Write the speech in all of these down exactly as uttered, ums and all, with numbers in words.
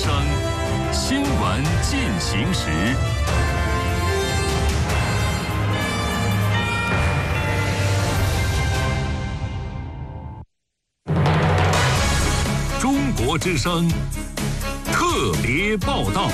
声，新闻进行时。中国之声特别报道。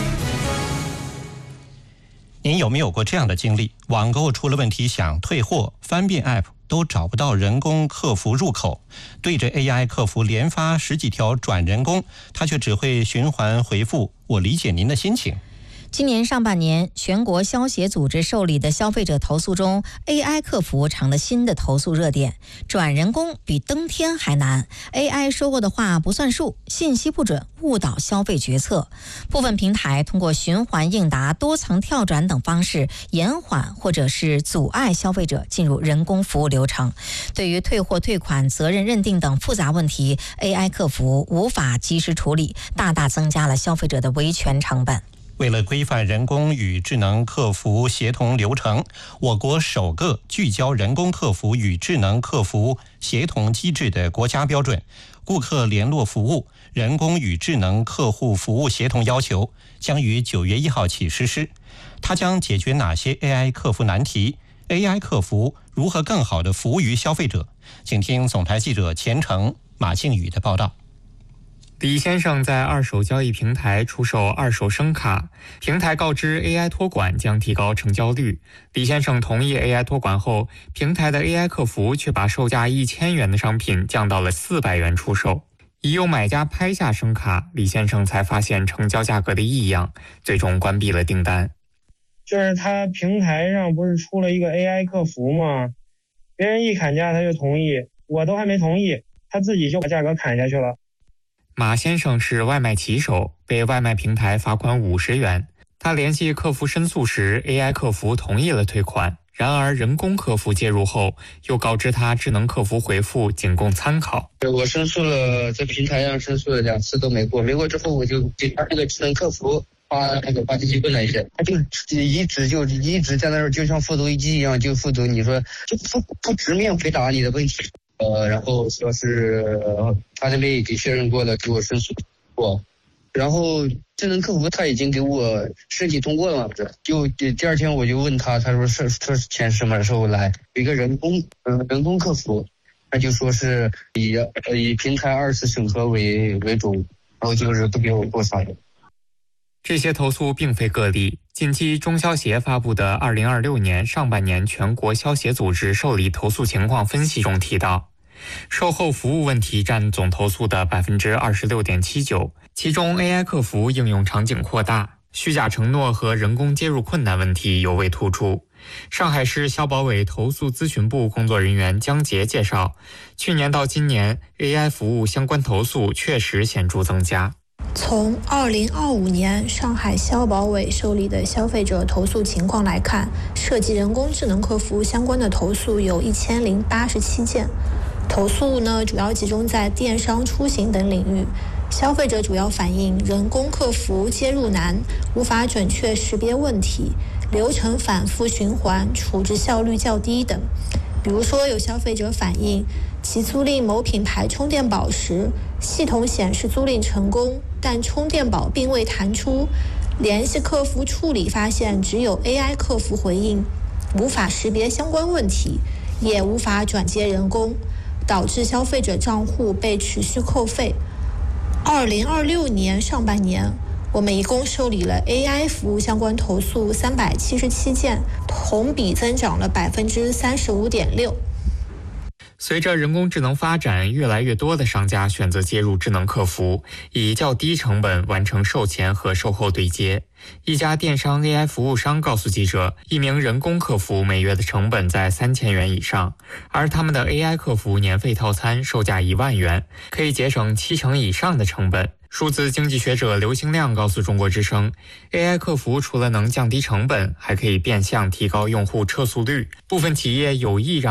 您有没有过这样的经历？网购出了问题想退货，翻遍 App 都找不到人工客服入口，对着 A I 客服连发十几条转人工，他却只会循环回复我理解您的心情。 今年上半年，全国消协组织受理的消费者投诉中 ，A I 客服成了新的投诉热点。转人工比登天还难 ，A I 说过的话不算数，信息不准，误导消费决策。部分平台通过循环应答、多层跳转等方式，延缓或者是阻碍消费者进入人工服务流程。对于退货、退款、责任认定等复杂问题 ，A I 客服无法及时处理，大大增加了消费者的维权成本。 为了规范人工与智能客服协同流程，我国首个聚焦人工客服与智能客服协同机制的国家标准《顾客联络服务人工与智能客户服务协同要求》将于九月一号起实施。它将解决哪些 A I 客服难题？ A I 客服如何更好地服务于消费者？请听总台记者钱成、马靖宇的报道。 李先生在二手交易平台出售二手声卡，平台告知 A I 托管将提高成交率。李先生同意 A I 托管后，平台的 A I 客服却把售价一千元的商品降到了四百元出售。已有买家拍下声卡，李先生才发现成交价格的异样，最终关闭了订单。 就是他平台上不是出了一个 A I 客服吗？别人一砍价他就同意，我都还没同意，他自己就把价格砍下去了。 马先生是外卖骑手，被外卖平台罚款五十元。他联系客服申诉时 ，A I 客服同意了退款。然而人工客服介入后，又告知他智能客服回复仅供参考。 我申诉了，在平台上申诉了两次都没过，没过之后我就给他那个智能客服发那个发信息问了一下，他就一直就一直在那儿，就像复读机一样，就复读，你说就不不直面回答你的问题。呃，然后说是、呃、他那边已经确认过了，给我申诉过，然后智能客服他已经给我申请通过了嘛，不是？就第二天我就问他，他说是说钱什么时候来？有一个人工嗯、呃、人工客服，他就说是以呃以平台二次审核为为主，然后就是不给我过啥的。 这些投诉并非个例。近期中消协发布的二零二六年上半年全国消协组织受理投诉情况分析中提到，售后服务问题占总投诉的 百分之二十六点七九， 其中 A I 客服应用场景扩大，虚假承诺和人工接入困难问题尤为突出。上海市消保委投诉咨询部工作人员江杰介绍，去年到今年 A I 服务相关投诉确实显著增加。 从二零二五年上海消保委受理的消费者投诉情况来看，涉及人工智能客服相关的投诉有一千零八十七件。投诉呢，主要集中在电商、出行等领域。消费者主要反映人工客服接入难，无法准确识别问题，流程反复循环，处置效率较低等。比如说，有消费者反映其租赁某品牌充电宝时，系统显示租赁成功，但充电宝并未弹出。联系客服处理发现，只有 A I 客服回应，无法识别相关问题，也无法转接人工，导致消费者账户被持续扣费。二零二六年上半年，我们一共受理了 A I 服务相关投诉三百七十七件，同比增长了 百分之三十五点六。 随着人工智能发展，越来越多的商家选择接入智能客服，以较低成本完成售前和售后对接。一家电商 A I 服务商告诉记者，一名人工客服每月的成本在三千元以上，而他们的 A I 客服年费套餐售价一万元，可以节省七成以上的成本。数字经济学者刘兴亮告诉中国之声 ，A I 客服除了能降低成本，还可以变相提高用户撤诉率。部分企业有意让